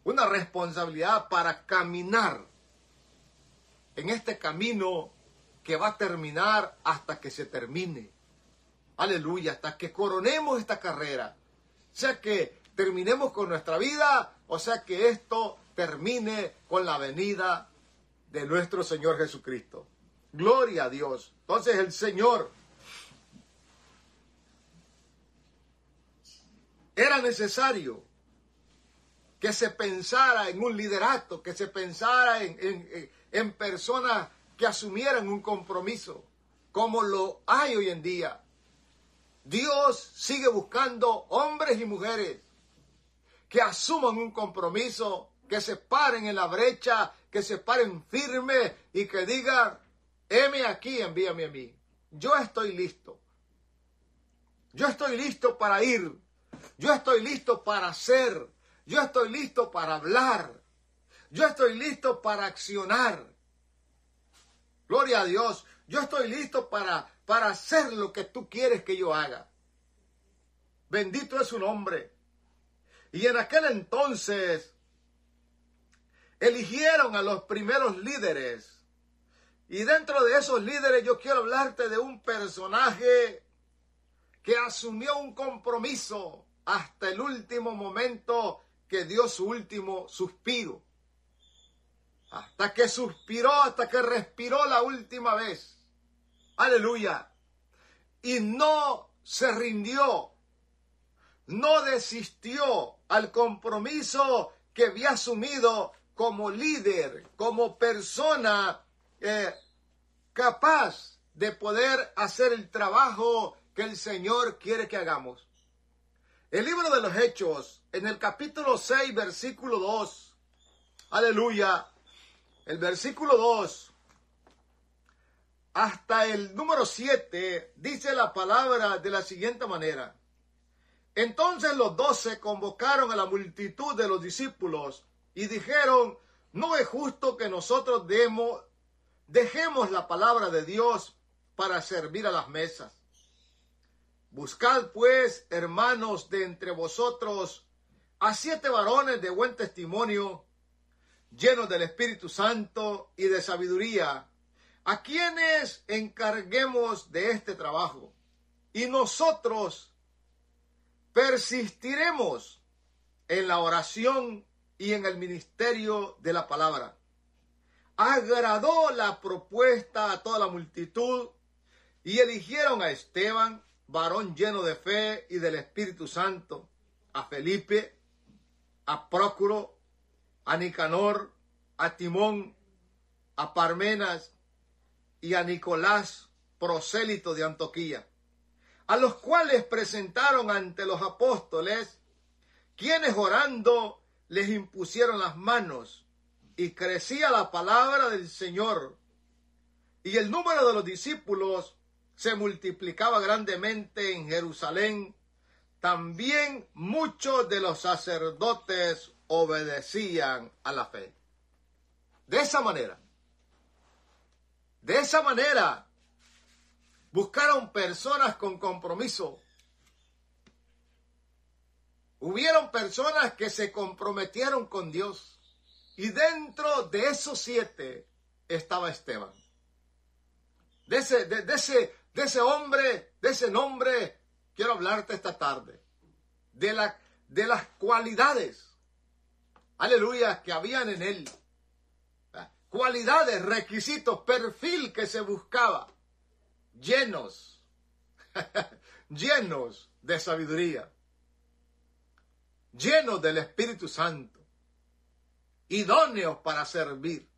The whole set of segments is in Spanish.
una responsabilidad para caminar en este camino que va a terminar hasta que se termine. Aleluya, hasta que coronemos esta carrera. O sea que terminemos con nuestra vida, o sea que esto termine con la venida de nuestro Señor Jesucristo. Gloria a Dios. Entonces el Señor, era necesario que se pensara en un liderato, que se pensara en personas que asumieran un compromiso, como lo hay hoy en día. Dios sigue buscando hombres y mujeres que asuman un compromiso, que se paren en la brecha, que se paren firmes y que digan, heme aquí, envíame a mí. Yo estoy listo. Yo estoy listo para ir. Yo estoy listo para hacer. Yo estoy listo para hablar. Yo estoy listo para accionar. Gloria a Dios. Yo estoy listo para hacer lo que tú quieres que yo haga. Bendito es su nombre. Y en aquel entonces eligieron a los primeros líderes. Y dentro de esos líderes yo quiero hablarte de un personaje que asumió un compromiso hasta el último momento que dio su último suspiro. Hasta que suspiró, hasta que respiró la última vez. Aleluya. Y no se rindió. No desistió al compromiso que había asumido como líder, como persona capaz de poder hacer el trabajo que el Señor quiere que hagamos. El libro de los Hechos, en el capítulo 6, versículo 2, aleluya, el versículo 2 hasta el número 7, dice la palabra de la siguiente manera. Entonces los 12 convocaron a la multitud de los discípulos y dijeron, no es justo que nosotros dejemos la palabra de Dios para servir a las mesas. Buscad pues, hermanos, de entre vosotros a 7 varones de buen testimonio, llenos del Espíritu Santo y de sabiduría, a quienes encarguemos de este trabajo. Y nosotros persistiremos en la oración y en el ministerio de la palabra. Agradó la propuesta a toda la multitud y eligieron a Esteban, varón lleno de fe y del Espíritu Santo, a Felipe, a Prócoro, a Nicanor, a Timón, a Parmenas y a Nicolás, prosélito de Antioquía, a los cuales presentaron ante los apóstoles, quienes orando les impusieron las manos, y crecía la palabra del Señor, y el número de los discípulos se multiplicaba grandemente en Jerusalén. También muchos de los sacerdotes obedecían a la fe. De esa manera, buscaron personas con compromiso. Hubieron personas que se comprometieron con Dios. Y dentro de esos 7 estaba Esteban. De ese hombre, de ese nombre, quiero hablarte esta tarde. De las cualidades, aleluya, que habían en él. Cualidades, requisitos, perfil que se buscaba. Llenos de sabiduría. Llenos del Espíritu Santo. Idóneos para servir.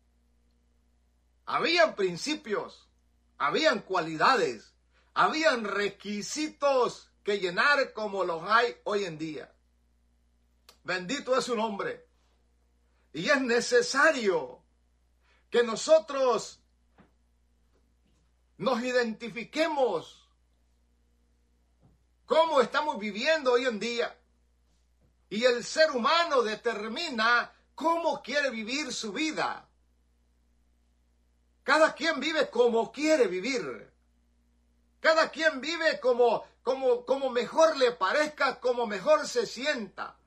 Habían principios, habían cualidades, habían requisitos que llenar como los hay hoy en día. Bendito es su nombre. Y es necesario que nosotros nos identifiquemos cómo estamos viviendo hoy en día. Y el ser humano determina cómo quiere vivir su vida. Cada quien vive como quiere vivir. Cada quien vive como mejor le parezca, como mejor se sienta.